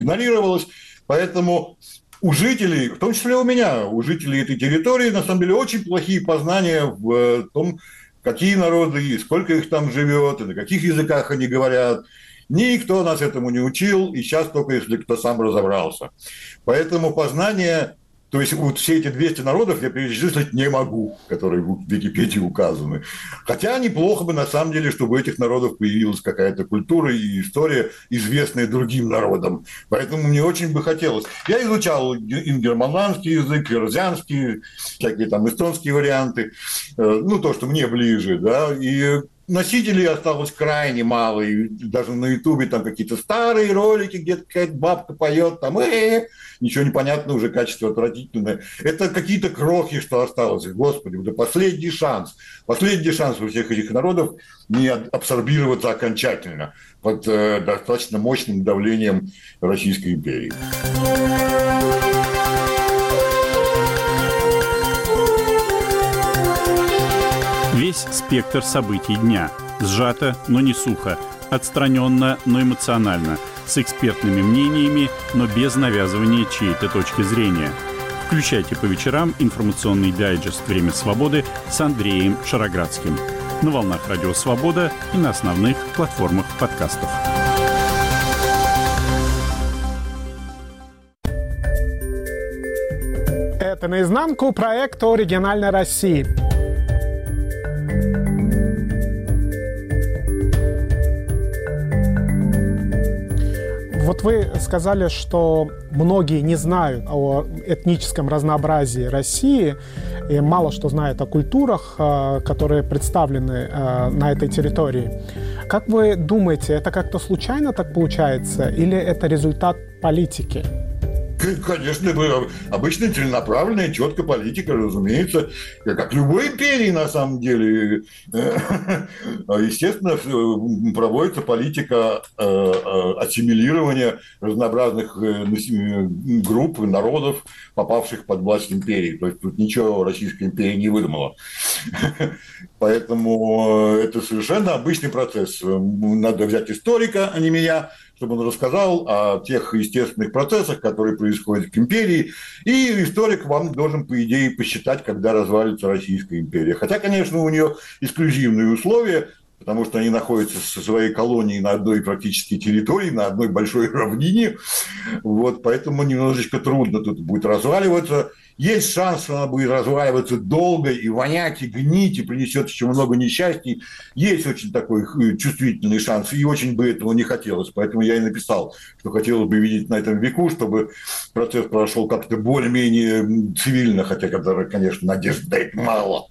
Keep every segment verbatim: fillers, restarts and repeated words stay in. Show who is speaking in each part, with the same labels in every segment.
Speaker 1: игнорировалось. Поэтому у жителей, в том числе у меня, у жителей этой территории, на самом деле, очень плохие познания в том, какие народы и сколько их там живет, и на каких языках они говорят. Никто нас этому не учил, и сейчас только если кто сам разобрался. Поэтому познание... То есть вот все эти двести народов я перечислить не могу, которые в Википедии указаны. Хотя неплохо бы на самом деле, чтобы у этих народов появилась какая-то культура и история, известная другим народам. Поэтому мне очень бы хотелось. Я изучал ингерманландский язык, ирзианский, всякие там эстонские варианты, ну то, что мне ближе, да, и носителей осталось крайне мало, и даже на Ютубе там какие-то старые ролики, где-то какая-то бабка поет, там, э-э-э, ничего не понятно, уже качество отвратительное. Это какие-то крохи, что осталось. Господи, это последний шанс. Последний шанс у всех этих народов не абсорбироваться окончательно под э, достаточно мощным давлением Российской империи.
Speaker 2: Весь спектр событий дня. Сжато, но не сухо. Отстраненно, но эмоционально. С экспертными мнениями, но без навязывания чьей-то точки зрения. Включайте по вечерам информационный дайджест «Время свободы» с Андреем Шароградским. На волнах Радио Свобода и на основных платформах подкастов.
Speaker 3: Это «Наизнанку» проект о региональной России. Вот вы сказали, что многие не знают о этническом разнообразии России и мало что знают о культурах, которые представлены на этой территории. Как вы думаете, это как-то случайно так получается или это результат политики?
Speaker 1: Конечно, обычная целенаправленная, четкая политика, разумеется, как любой империи на самом деле. Естественно, проводится политика ассимилирования разнообразных групп, народов, попавших под власть империи. То есть тут ничего Российская империя не выдумала. Поэтому это совершенно обычный процесс. Надо взять историка, а не меня, чтобы он рассказал о тех естественных процессах, которые происходят в империи, и историк вам должен, по идее, посчитать, когда развалится Российская империя. Хотя, конечно, у нее эксклюзивные условия, потому что они находятся со своей колонией на одной практически территории, на одной большой равнине, вот, поэтому немножечко трудно тут будет разваливаться. Есть шанс, что она будет разваливаться долго и вонять, и гнить, и принесет еще много несчастий. Есть очень такой чувствительный шанс, и очень бы этого не хотелось. Поэтому я и написал, что хотелось бы видеть на этом веку, чтобы процесс прошел как-то более-менее цивильно, хотя, конечно, надежд дает мало.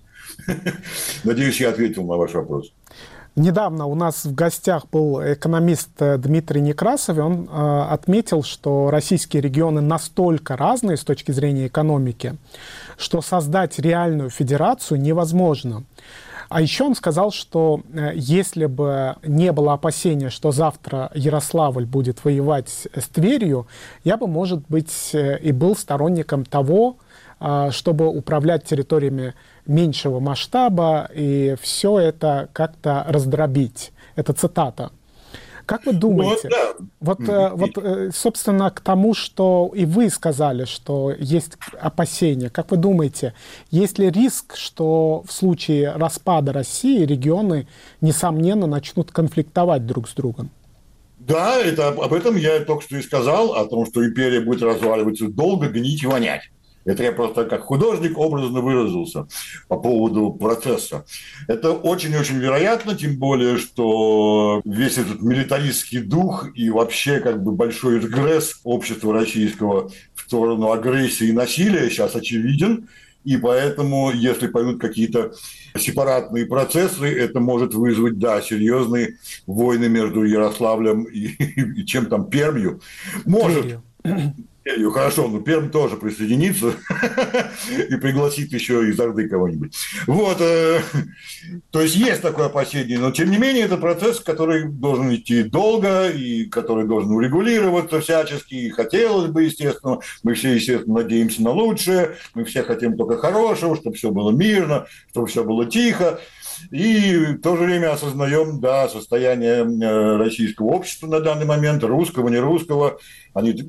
Speaker 1: Надеюсь, я ответил на ваш вопрос.
Speaker 3: Недавно у нас в гостях был экономист Дмитрий Некрасов, и он э, отметил, что российские регионы настолько разные с точки зрения экономики, что создать реальную федерацию невозможно. А еще он сказал, что э, если бы не было опасения, что завтра Ярославль будет воевать с Тверью, я бы, может быть, э, и был сторонником того, э, чтобы управлять территориями меньшего масштаба и все это как-то раздробить. Это цитата. Как вы думаете? Вот, да. вот, вот, собственно, к тому, что и вы сказали, что есть опасения. Как вы думаете, есть ли риск, что в случае распада России регионы, несомненно, начнут конфликтовать друг с другом?
Speaker 1: Да, это, об этом я только что и сказал, о том, что империя будет разваливаться долго, гнить и вонять. Это я просто как художник образно выразился по поводу процесса. Это очень-очень вероятно, тем более, что весь этот милитаристский дух и вообще как бы большой регресс общества российского в сторону агрессии и насилия сейчас очевиден. И поэтому, если пойдут какие-то сепаратные процессы, это может вызвать, да, серьезные войны между Ярославлем и, и чем там, Пермью. Может. Хорошо, но Пермь тоже присоединится и пригласит еще из Орды кого-нибудь. Вот, э, то есть есть такое опасение, но тем не менее это процесс, который должен идти долго и который должен урегулироваться всячески. И хотелось бы, естественно, мы все, естественно, надеемся на лучшее, мы все хотим только хорошего, чтобы все было мирно, чтобы все было тихо. И в то же время осознаем, да, состояние российского общества на данный момент, русского, не русского. Они